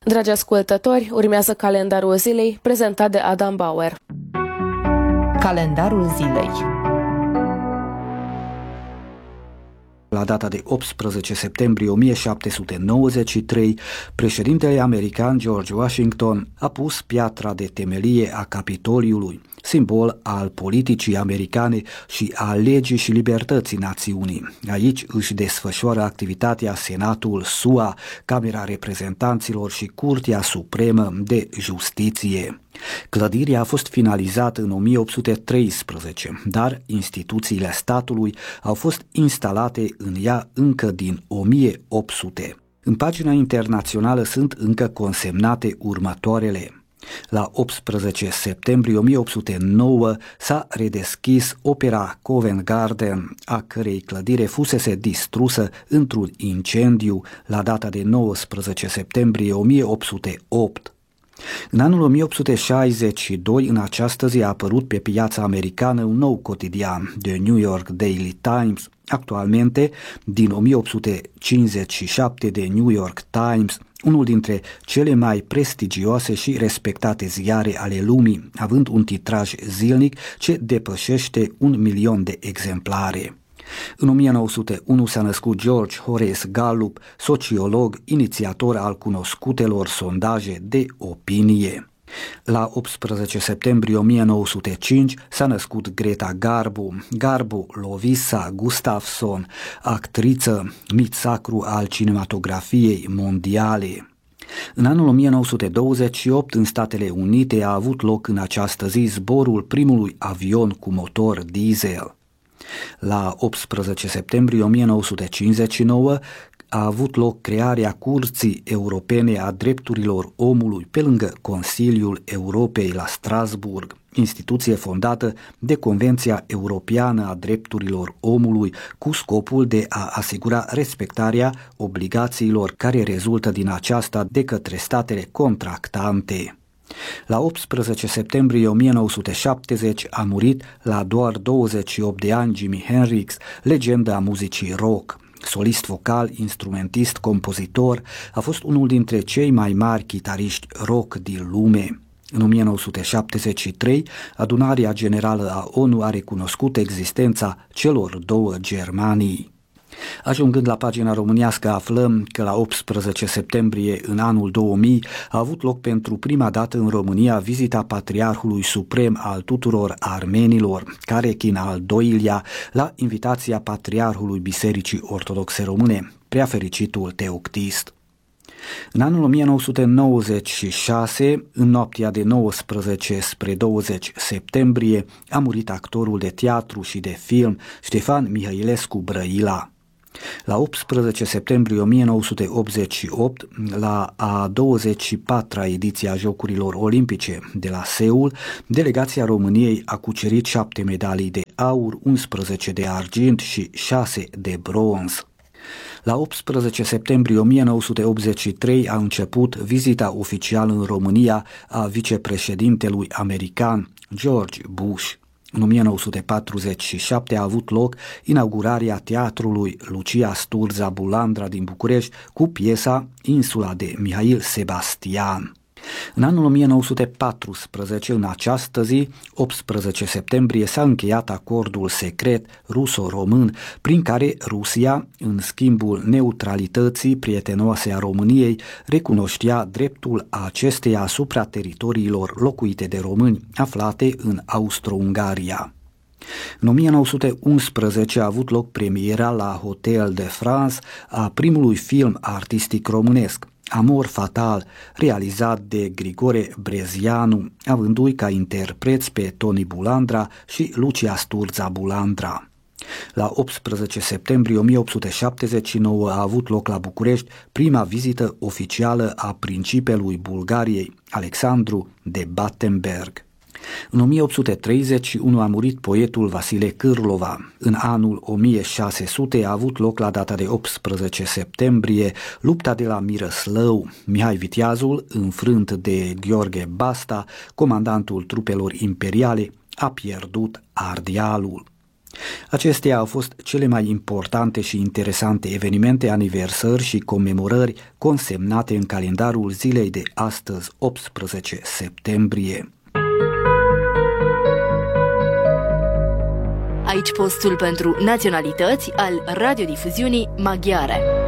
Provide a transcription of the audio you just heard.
Dragi ascultători, urmează calendarul zilei prezentat de Adam Bauer. Calendarul zilei. La data de 18 septembrie 1793, președintele american George Washington a pus piatra de temelie a Capitoliului, simbol al politicii americane și a legii și libertății națiunii. Aici își desfășoară activitatea Senatul SUA, Camera Reprezentanților și Curtea Supremă de Justiție. Clădirea a fost finalizată în 1813, dar instituțiile statului au fost instalate în ea încă din 1800. În pagina internațională sunt încă consemnate următoarele. La 18 septembrie 1809 s-a redeschis opera Covent Garden, a cărei clădire fusese distrusă într-un incendiu la data de 19 septembrie 1808. În anul 1862, în această zi, a apărut pe piața americană un nou cotidian, The New York Daily Times. Actualmente, din 1857, The New York Times, unul dintre cele mai prestigioase și respectate ziare ale lumii, având un titraj zilnic ce depășește 1 milion de exemplare. În 1901 s-a născut George Horace Gallup, sociolog, inițiator al cunoscutelor sondaje de opinie. La 18 septembrie 1905 s-a născut Greta Garbo Lovisa Gustafsson, actriță, mit sacru al cinematografiei mondiale. În anul 1928, în Statele Unite, a avut loc în această zi zborul primului avion cu motor diesel. La 18 septembrie 1959 a avut loc crearea Curții Europene a Drepturilor Omului pe lângă Consiliul Europei la Strasburg, instituție fondată de Convenția Europeană a Drepturilor Omului cu scopul de a asigura respectarea obligațiilor care rezultă din aceasta de către statele contractante. La 18 septembrie 1970 a murit la doar 28 de ani Jimi Hendrix, legendă a muzicii rock. Solist vocal, instrumentist, compozitor, a fost unul dintre cei mai mari chitariști rock din lume. În 1973, Adunarea Generală a ONU a recunoscut existența celor două Germanii. Ajungând la pagina românească, aflăm că la 18 septembrie în anul 2000 a avut loc pentru prima dată în România vizita Patriarhului Suprem al tuturor armenilor, Carechin al II-lea, la invitația Patriarhului Bisericii Ortodoxe Române, Preafericitul Teoctist. În anul 1996, în noaptea de 19 spre 20 septembrie, a murit actorul de teatru și de film Ștefan Mihailescu Brăila. La 18 septembrie 1988, la a 24-a ediție a Jocurilor Olimpice de la Seul, delegația României a cucerit 7 medalii de aur, 11 de argint și 6 de bronz. La 18 septembrie 1983 a început vizita oficială în România a vicepreședintelui american George Bush. În 1947 a avut loc inaugurarea teatrului Lucia Sturza Bulandra din București cu piesa Insula de Mihail Sebastian. În anul 1914, în această zi, 18 septembrie, s-a încheiat acordul secret ruso-român, prin care Rusia, în schimbul neutralității prietenoase a României, recunoștea dreptul acesteia asupra teritoriilor locuite de români aflate în Austro-Ungaria. În 1911 a avut loc premiera la Hotel de France a primului film artistic românesc, Amor Fatal, realizat de Grigore Brezianu, avându-i ca interpreți pe Toni Bulandra și Lucia Sturza Bulandra. La 18 septembrie 1879 a avut loc la București prima vizită oficială a principelui Bulgariei, Alexandru de Battenberg. În 1831 a murit poetul Vasile Cârlova. În anul 1600 a avut loc la data de 18 septembrie lupta de la Mirăslău. Mihai Viteazul, înfrânt de Gheorghe Basta, comandantul trupelor imperiale, a pierdut Ardealul. Acestea au fost cele mai importante și interesante evenimente, aniversări și comemorări consemnate în calendarul zilei de astăzi, 18 septembrie. Aici postul pentru naționalități al radiodifuziunii maghiare.